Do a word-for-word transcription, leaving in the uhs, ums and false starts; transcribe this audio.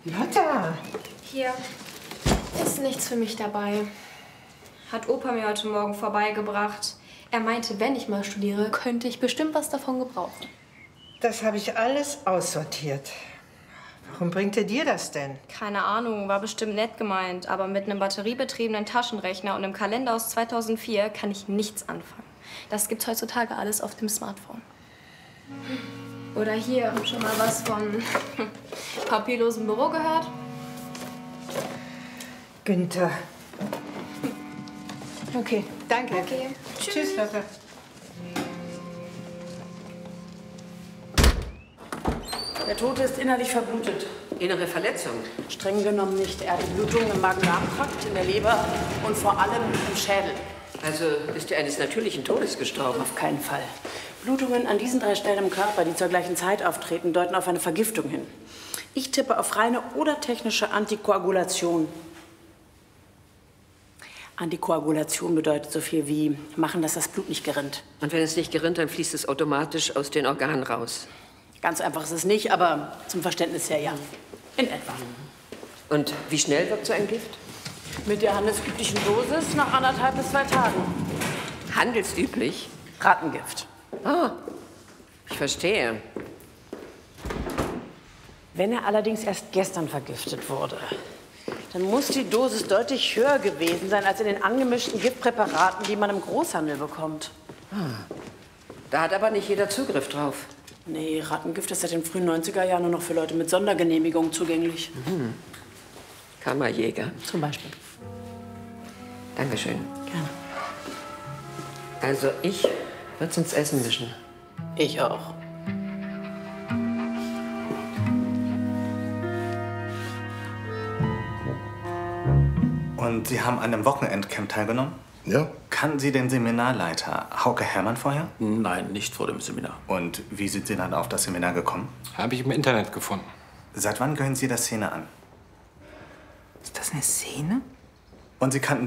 Lotta! Hier ist nichts für mich dabei. Hat Opa mir heute Morgen vorbeigebracht. Er meinte, wenn ich mal studiere, könnte ich bestimmt was davon gebrauchen. Das habe ich alles aussortiert. Warum bringt er dir das denn? Keine Ahnung, war bestimmt nett gemeint. Aber mit einem batteriebetriebenen Taschenrechner und einem Kalender aus zweitausendvier kann ich nichts anfangen. Das gibt's heutzutage alles auf dem Smartphone. Oder hier, schon mal was von papierlosem Büro gehört? Günther. Okay, danke. Okay. Tschüss, Tschüss Lotta. Der Tote ist innerlich verblutet. Innere Verletzung? Streng genommen nicht. Er hatte Blutungen im Magen-Darm-Trakt, in der Leber und vor allem im Schädel. Also ist er eines natürlichen Todes gestorben? Auf keinen Fall. Blutungen an diesen drei Stellen im Körper, die zur gleichen Zeit auftreten, deuten auf eine Vergiftung hin. Ich tippe auf reine oder technische Antikoagulation. Antikoagulation bedeutet so viel wie machen, dass das Blut nicht gerinnt. Und wenn es nicht gerinnt, dann fließt es automatisch aus den Organen raus? Ganz einfach ist es nicht, aber zum Verständnis her ja. In etwa. Und wie schnell wirkt so ein Gift? Mit der handelsüblichen Dosis nach anderthalb bis zwei Tagen. Handelsüblich? Rattengift. Ah, ich verstehe. Wenn er allerdings erst gestern vergiftet wurde, dann muss die Dosis deutlich höher gewesen sein als in den angemischten Giftpräparaten, die man im Großhandel bekommt. Ah. Da hat aber nicht jeder Zugriff drauf. Nee, Rattengift ist seit den frühen neunziger Jahren nur noch für Leute mit Sondergenehmigung zugänglich. Mhm. Kammerjäger. Zum Beispiel. Dankeschön. Gerne. Also ich würde es ins Essen mischen. Ich auch. Und Sie haben an einem Wochenendcamp teilgenommen? Ja. Kannten Sie den Seminarleiter Hauke Herrmann vorher? Nein, nicht vor dem Seminar. Und wie sind Sie dann auf das Seminar gekommen? Habe ich im Internet gefunden. Seit wann gehören Sie der Szene an? Ist das eine Szene? Und Sie kannten